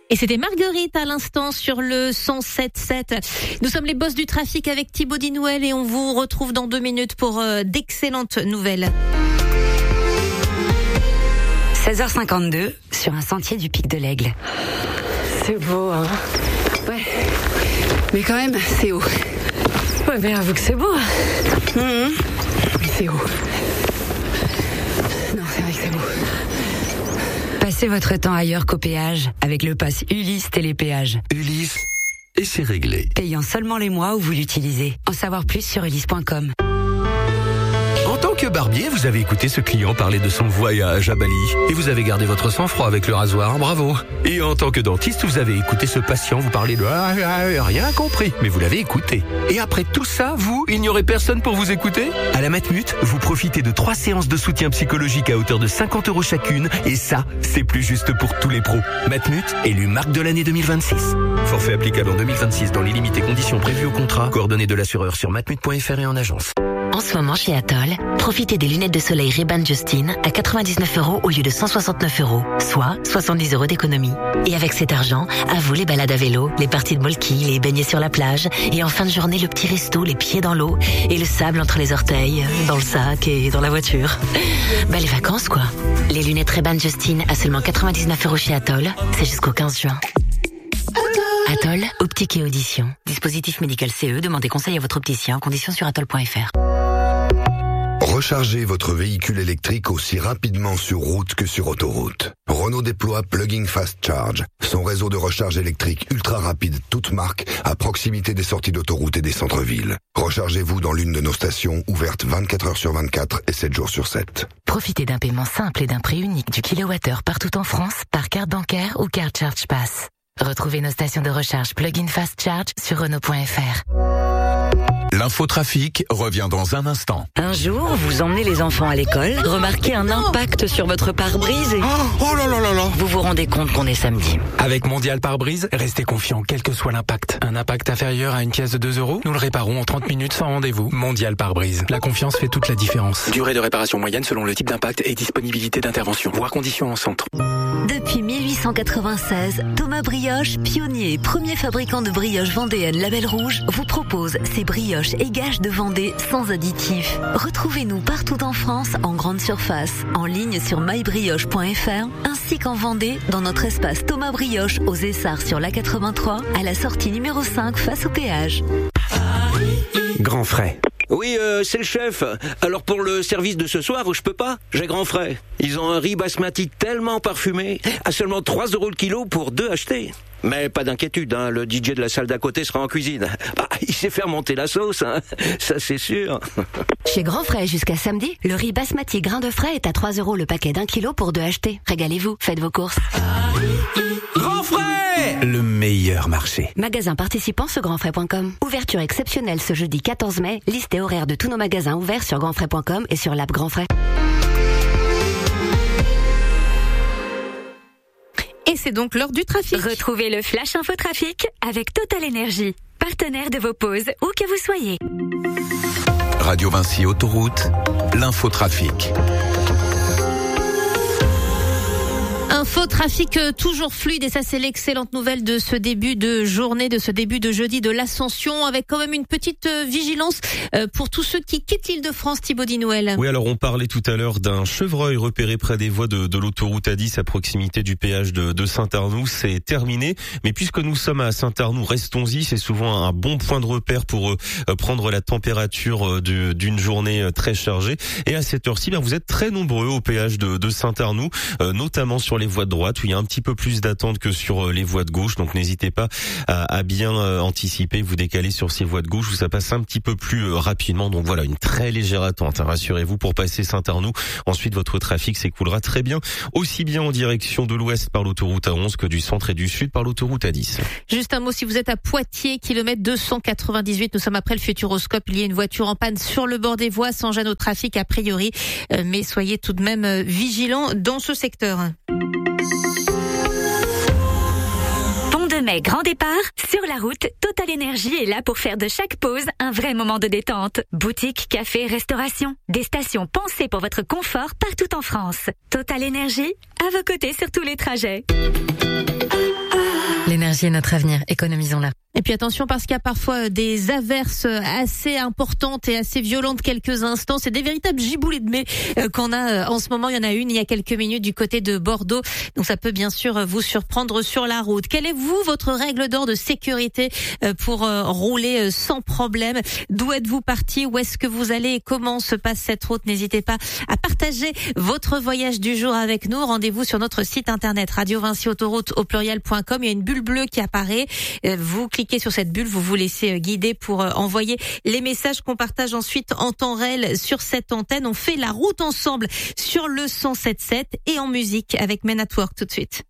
Et c'était Marguerite à l'instant sur le 107.7. Nous sommes les boss du trafic avec Thibaut Dinouel et on vous retrouve dans 2 minutes pour d'excellentes nouvelles. 16h52 sur un sentier du Pic de l'Aigle. C'est beau, hein. Ouais. Mais quand même, c'est haut. Ouais, mais avoue que c'est beau. Mais c'est haut. Non, c'est vrai que c'est beau. Passez votre temps ailleurs qu'au péage avec le pass Ulysse Télépéage. Ulysse, et c'est réglé. Payant seulement les mois où vous l'utilisez. En savoir plus sur ulysse.com. En tant que barbier, vous avez écouté ce client parler de son voyage à Bali. Et vous avez gardé votre sang-froid avec le rasoir, bravo. Et en tant que dentiste, vous avez écouté ce patient vous parler de rien compris. Mais vous l'avez écouté. Et après tout ça, il n'y aurait personne pour vous écouter? À la Matmut, vous profitez de 3 séances de soutien psychologique à hauteur de 50 € chacune. Et ça, c'est plus juste pour tous les pros. Matmut, élu marque de l'année 2026. Forfait applicable en 2026 dans les limites et conditions prévues au contrat. Coordonnées de l'assureur sur matmut.fr et en agence. En ce moment chez Atoll, profitez des lunettes de soleil Ray-Ban Justin à 99 € au lieu de 169 €, soit 70 € d'économie. Et avec cet argent, à vous les balades à vélo, les parties de molki, les baignets sur la plage, et en fin de journée le petit resto, les pieds dans l'eau, et le sable entre les orteils, dans le sac et dans la voiture. Bah les vacances quoi. Les lunettes Ray-Ban Justin à seulement 99 € chez Atoll, c'est jusqu'au 15 juin. Atoll, optique et audition. Dispositif médical CE, demandez conseil à votre opticien, conditions sur atoll.fr. Rechargez votre véhicule électrique aussi rapidement sur route que sur autoroute. Renault déploie Plug-in Fast Charge, son réseau de recharge électrique ultra rapide toute marque à proximité des sorties d'autoroute et des centres-villes. Rechargez-vous dans l'une de nos stations ouvertes 24 heures sur 24 et 7 jours sur 7. Profitez d'un paiement simple et d'un prix unique du kilowattheure partout en France par carte bancaire ou carte Charge Pass. Retrouvez nos stations de recharge Plug-in Fast Charge sur Renault.fr. L'infotrafic revient dans un instant. Un jour, vous emmenez les enfants à l'école, remarquez un impact sur votre pare-brise et... Oh là là là là. Vous vous rendez compte qu'on est samedi. Avec Mondial Pare-Brise, restez confiant quel que soit l'impact. Un impact inférieur à une pièce de 2 €, nous le réparons en 30 minutes sans rendez-vous. Mondial Pare-Brise. La confiance fait toute la différence. Durée de réparation moyenne selon le type d'impact et disponibilité d'intervention. Voir conditions en centre. Depuis 1896, Thomas Brioche, pionnier et premier fabricant de brioches vendéennes Label Rouge, vous propose ses brioches et gages de Vendée sans additifs. Retrouvez-nous partout en France en grande surface, en ligne sur mybrioche.fr, ainsi qu'en Vendée dans notre espace Thomas Brioche aux Essarts sur l'A83 à la sortie numéro 5 face au péage. Grand frais. Oui, c'est le chef. Alors pour le service de ce soir, je peux pas. J'ai grand frais. Ils ont un riz basmati tellement parfumé, à seulement 3 € le kilo pour 2 achetés. Mais pas d'inquiétude, hein, le DJ de la salle d'à côté sera en cuisine. Bah, il sait faire monter la sauce, hein, ça c'est sûr. Chez Grand Frais jusqu'à samedi, le riz basmati grain de frais est à 3 € le paquet d'1 kilo pour 2 achetés. Régalez-vous, faites vos courses. Grand frais, le meilleur marché. Magasin participant sur grandfrais.com. Ouverture exceptionnelle ce jeudi 14 mai. Liste et horaire de tous nos magasins ouverts sur grandfrais.com et sur l'app Grand Frais. Et c'est donc l'heure du trafic. Retrouvez le Flash Info Trafic avec Total Énergie, partenaire de vos pauses, où que vous soyez. Radio Vinci Autoroute, l'infotrafic. Info trafic toujours fluide et ça c'est l'excellente nouvelle de ce début de journée, de ce début de jeudi de l'Ascension, avec quand même une petite vigilance pour tous ceux qui quittent l'Île-de-France. Thibaut Dinouel. Oui, alors on parlait tout à l'heure d'un chevreuil repéré près des voies de l'autoroute A10 à proximité du péage de Saint-Arnoux. C'est terminé, mais puisque nous sommes à Saint-Arnoux, restons-y. C'est souvent un bon point de repère pour prendre la température d'une journée très chargée. Et à cette heure-ci, vous êtes très nombreux au péage de Saint-Arnoux, notamment sur les voies de droite où il y a un petit peu plus d'attente que sur les voies de gauche. Donc n'hésitez pas à bien anticiper, vous décaler sur ces voies de gauche où ça passe un petit peu plus rapidement. Donc voilà, une très légère attente, rassurez-vous, pour passer Saint-Arnoux. Ensuite, votre trafic s'écoulera très bien, aussi bien en direction de l'ouest par l'autoroute A11 que du centre et du sud par l'autoroute A10. Juste un mot, si vous êtes à Poitiers, kilomètre 298, nous sommes après le Futuroscope. Il y a une voiture en panne sur le bord des voies, sans gêne au trafic a priori, mais soyez tout de même vigilants dans ce secteur. Pont de Mai, grand départ. Sur la route, Total Énergie est là pour faire de chaque pause un vrai moment de détente. Boutique, café, restauration. Des stations pensées pour votre confort partout en France. Total Énergie, à vos côtés sur tous les trajets. L'énergie est notre avenir, économisons-la. Et puis attention parce qu'il y a parfois des averses assez importantes et assez violentes quelques instants. C'est des véritables giboulées de mai qu'on a en ce moment. Il y en a une il y a quelques minutes du côté de Bordeaux. Donc ça peut bien sûr vous surprendre sur la route. Quelle est votre règle d'or de sécurité pour rouler sans problème? D'où êtes-vous parti? Où est-ce que vous allez? Et comment se passe cette route? N'hésitez pas à partager votre voyage du jour avec nous. Rendez-vous sur notre site internet radio-20 au pluriel.com. Il y a une bulle bleue qui apparaît. Vous cliquez sur cette bulle, vous vous laissez guider pour envoyer les messages qu'on partage ensuite en temps réel sur cette antenne. On fait la route ensemble sur le 107.7 et en musique avec Men at Work tout de suite.